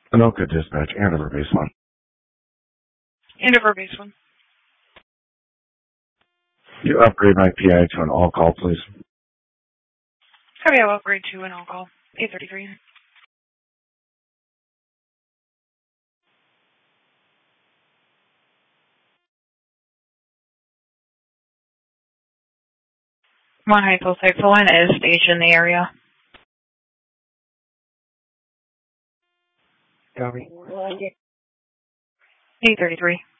Anoka Dispatch, Andover Base 1. Andover Base 1. You upgrade my PI to an all-call, please. Copy, I'll upgrade to an all-call. 833. One high full site full line is stationed in the area. Copy. 833.